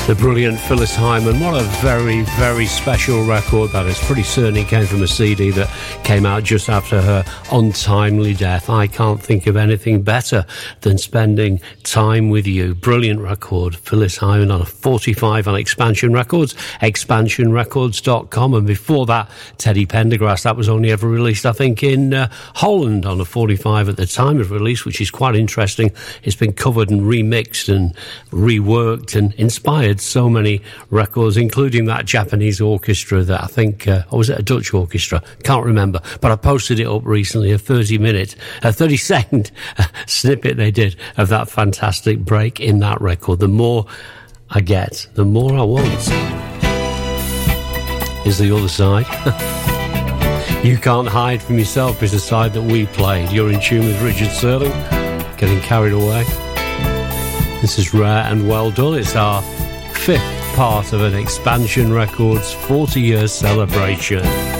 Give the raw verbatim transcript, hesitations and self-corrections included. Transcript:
The brilliant Phyllis Hyman. What a very, very special record that is. Pretty certain it came from a C D that came out just after her untimely death. I can't think of anything better than spending time with you. Brilliant record. Phyllis Hyman on a forty-five on Expansion Records, expansion records dot com. And before that, Teddy Pendergrass. That was only ever released, I think, in uh, Holland on a forty-five at the time of release, which is quite interesting. It's been covered and remixed and reworked and inspired so many records, including that Japanese orchestra that I think, uh, or was it a Dutch orchestra? Can't remember. But I posted it up recently, a thirty minute, a thirty second snippet they did of that fantastic break in that record. The more I get, the more I want. Is the other side. You Can't Hide From Yourself is the side that we played. You're in tune with Richard Serling, getting carried away. This is rare and well done. It's our fifth part of an Expansion Records forty year celebration.